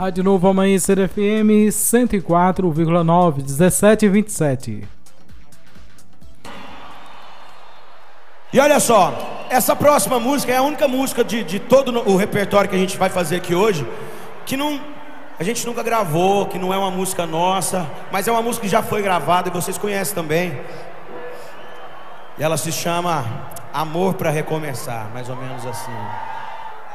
Rádio Novo Amanhecer FM 104,9, 17h27. E olha só, essa próxima música é a única música de todo o repertório que a gente vai fazer aqui hoje que a gente nunca gravou, que não é uma música nossa, mas é uma música que já foi gravada e vocês conhecem também. E ela se chama Amor pra Recomeçar, mais ou menos assim.